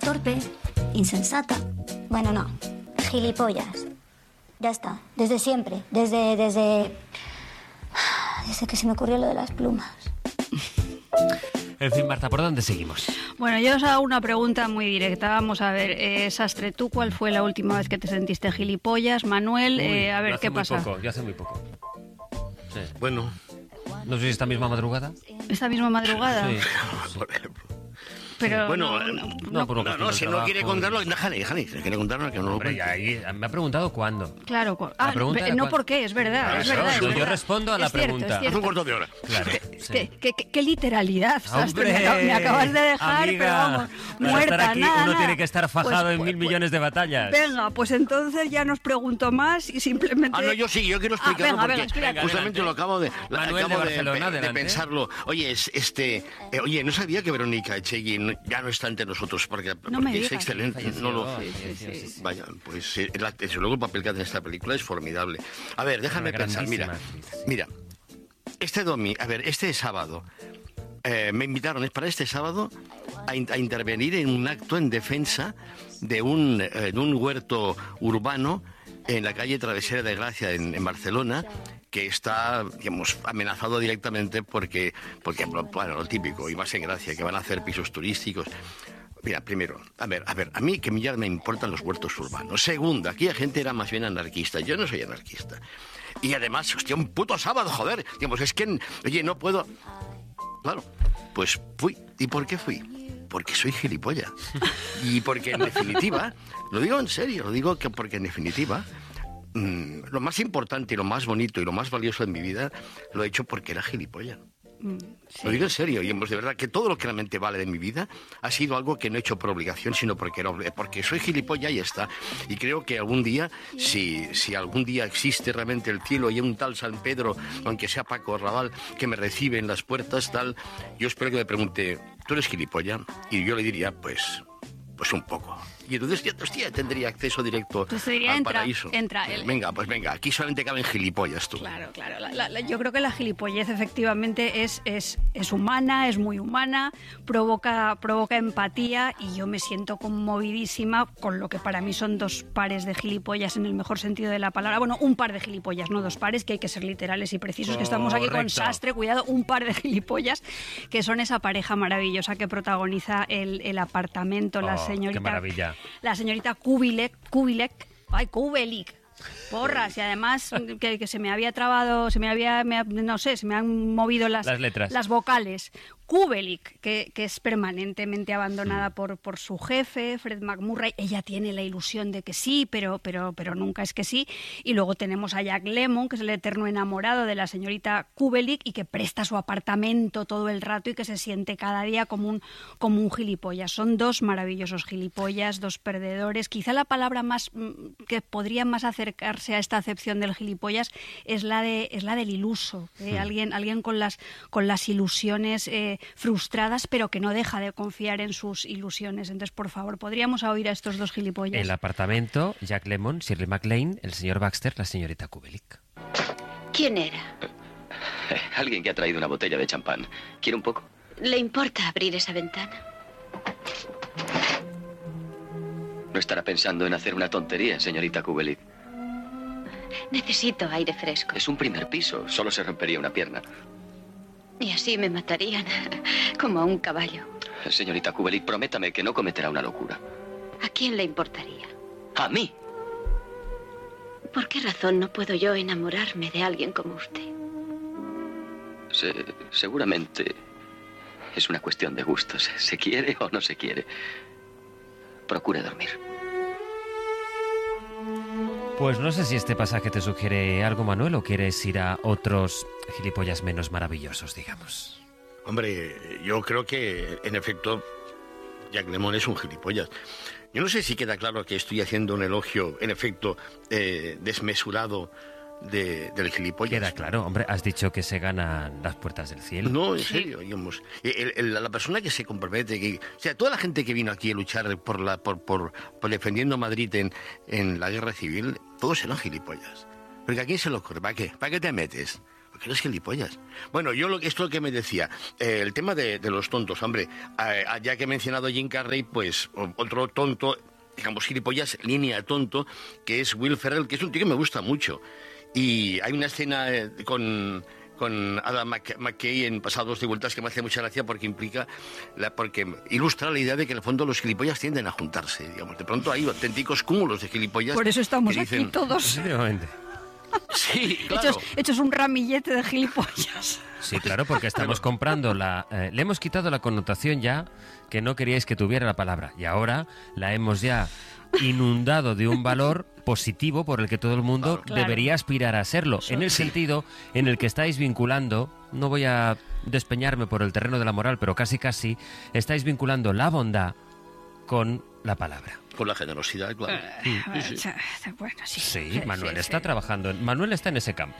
torpe, insensata. Bueno, no. Gilipollas. Ya está. Desde siempre. Desde que se me ocurrió lo de las plumas. En fin, Marta, ¿por dónde seguimos? Bueno, yo os hago una pregunta muy directa. Vamos a ver, Sastre, ¿tú cuál fue la última vez que te sentiste gilipollas? Manuel, a ver, ¿qué pasa? Yo hace muy poco. Sí. Bueno. No sé si esta misma madrugada. ¿Esta misma madrugada? Sí. Por ejemplo. Pero bueno, si no quiere contarlo, déjale, si quiere contarlo, que no lo Hombre, cuente. ahí me ha preguntado cuándo. Claro, no por qué, es verdad, Claro, es verdad. yo es verdad. respondo a la pregunta. Hace un cuarto de hora. Claro, sí. ¿Qué literalidad, Sastre? Me acabas de dejar, amiga, pero vamos, para muerta, estar aquí, nada. uno tiene que estar fajado en 1000 millones de batallas. Venga, pues entonces ya no os pregunto más y simplemente... No, yo quiero explicarlo porque explícate. justamente lo acabo de Barcelona, pensarlo. Oye, oye, no sabía que Verónica Echegui ya no está entre nosotros porque es excelente. Sí. Vaya, pues desde luego el papel que hace en esta película es formidable. A ver, déjame pensar, mira, este sábado me invitaron, es para este sábado, a intervenir en un acto en defensa de un huerto urbano en la calle Travesera de Gracia en Barcelona, que está, digamos, amenazado directamente porque bueno, lo típico, y más en Gracia, que van a hacer pisos turísticos. Mira, primero, a ver, a mí que ya me importan los huertos urbanos. Segundo, aquí la gente era más bien anarquista. Yo no soy anarquista. Y además, hostia, un puto sábado, joder. Digamos, es que, oye, no puedo... Claro, pues fui. ¿Y por qué fui? Porque soy gilipollas. Y porque, en definitiva, lo digo en serio, porque en definitiva, lo más importante y lo más bonito y lo más valioso de mi vida lo he hecho porque era gilipollas. Sí. Lo digo en serio, y de verdad que todo lo que realmente vale de mi vida ha sido algo que no he hecho por obligación, sino porque soy gilipollas y ya está. Y creo que algún día, si algún día existe realmente el cielo y un tal San Pedro, aunque sea Paco Raval, que me recibe en las puertas, tal, yo espero que me pregunte, ¿tú eres gilipollas? Y yo le diría, pues un poco. Y entonces ya tendría acceso directo al paraíso. Venga, aquí solamente caben gilipollas, tú. Claro. Yo creo que la gilipollez efectivamente es humana, es muy humana, provoca empatía, y yo me siento conmovidísima con lo que para mí son dos pares de gilipollas en el mejor sentido de la palabra. Bueno, un par de gilipollas, no dos pares, que hay que ser literales y precisos, que estamos aquí con Sastre, cuidado, un par de gilipollas, que son esa pareja maravillosa que protagoniza el apartamento, la señorita... ¡Qué maravilla! La señorita Kubelik, porras, y además que se me había trabado, se me han movido las letras, las vocales. Kubelik, que es permanentemente abandonada por su jefe, Fred McMurray. Ella tiene la ilusión de que sí, pero nunca es que sí. Y luego tenemos a Jack Lemmon, que es el eterno enamorado de la señorita Kubelik y que presta su apartamento todo el rato y que se siente cada día como un gilipollas. Son dos maravillosos gilipollas, dos perdedores. Quizá la palabra más que podría más acercarse a esta acepción del gilipollas es la del iluso. Alguien con las ilusiones frustradas, pero que no deja de confiar en sus ilusiones. Entonces, por favor, ¿podríamos oír a estos dos gilipollas? El apartamento, Jack Lemmon, Shirley MacLaine, el señor Baxter, la señorita Kubelik. ¿Quién era? Alguien que ha traído una botella de champán. ¿Quiere un poco? ¿Le importa abrir esa ventana? ¿No estará pensando en hacer una tontería, señorita Kubelik? Necesito aire fresco. Es un primer piso, solo se rompería una pierna. Y así me matarían, como a un caballo. Señorita Kubelik, prométame que no cometerá una locura. ¿A quién le importaría? ¡A mí! ¿Por qué razón no puedo yo enamorarme de alguien como usted? Seguramente es una cuestión de gustos. ¿Se quiere o no se quiere? Procure dormir. Pues no sé si este pasaje te sugiere algo, Manuel, o quieres ir a otros gilipollas menos maravillosos, digamos. Hombre, yo creo que, en efecto, Jack Lemmon es un gilipollas. Yo no sé si queda claro que estoy haciendo un elogio, en efecto, desmesurado del gilipollas. Queda claro, hombre, has dicho que se ganan las puertas del cielo. No, en serio, digamos. La persona que se compromete, o sea, toda la gente que vino aquí a luchar por defendiendo Madrid en la guerra civil, todos eran gilipollas. Porque ¿a quién se le ocurre? ¿Para qué? ¿Para qué te metes? que eres gilipollas. Bueno, esto es lo que me decía. El tema de los tontos, hombre. Ya que he mencionado a Jim Carrey, pues otro tonto, digamos gilipollas, línea tonto, que es Will Ferrell, que es un tío que me gusta mucho. Y hay una escena con Adam McKay en Pasados de Vueltas que me hace mucha gracia porque porque ilustra la idea de que en el fondo los gilipollas tienden a juntarse, digamos. De pronto hay auténticos cúmulos de gilipollas. Por eso estamos que dicen, aquí todos. Efectivamente. Sí, claro. Hechos un ramillete de gilipollas. Sí, claro, porque estamos comprando le hemos quitado la connotación ya que no queríais que tuviera la palabra. Y ahora la hemos ya inundado de un valor positivo por el que todo el mundo debería aspirar a serlo. En el sentido en el que estáis vinculando, no voy a despeñarme por el terreno de la moral, pero casi, estáis vinculando la bondad con la palabra. Con la generosidad, claro. Bueno, sí. Sí, Manuel está trabajando. Manuel está en ese campo.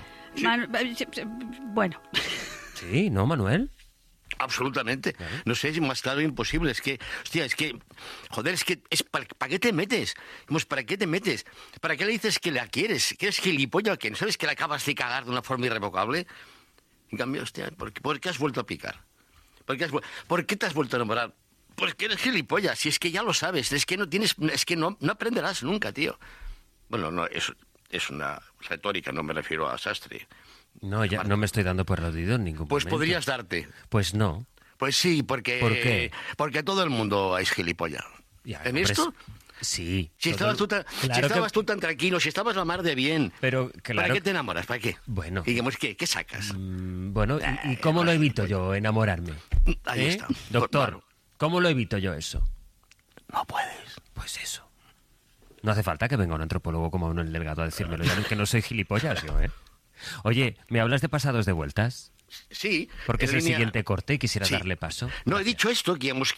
Bueno. Sí, ¿no, Manuel? Absolutamente. Claro. No sé, es más claro imposible. Es que, hostia, joder, ¿para qué te metes? ¿Para qué te metes? ¿Para qué le dices que la quieres? ¿Que eres gilipollas? ¿Que no sabes que la acabas de cagar de una forma irrevocable? En cambio, hostia, ¿por qué has vuelto a picar? ¿Por qué te has vuelto a enamorar? Porque eres gilipollas, si es que ya lo sabes, es que no aprenderás nunca, tío. Bueno, no, es una retórica, no me refiero a Sastre. No, ya no me estoy dando por aludido en ningún Pues momento. podrías darte. Pues no. Pues sí, porque... ¿Por qué? Porque todo el mundo es gilipollas. ¿En esto? Sí. Si estabas tú tan tranquilo, si estabas la mar de bien, pero, claro, ¿para qué te enamoras? ¿Para qué? Bueno. Digamos, ¿qué sacas? Bueno, ¿y cómo lo evito yo, enamorarme? Ahí está. Doctor, Claro. ¿cómo lo evito yo eso? No puedes. Pues eso. No hace falta que venga un antropólogo como Manuel Delgado a decírmelo, ya que no soy gilipollas yo, ¿eh? Oye, ¿me hablas de Pasados de Vueltas? Sí. Porque es el siguiente corte y quisiera darle paso. No, he dicho esto, que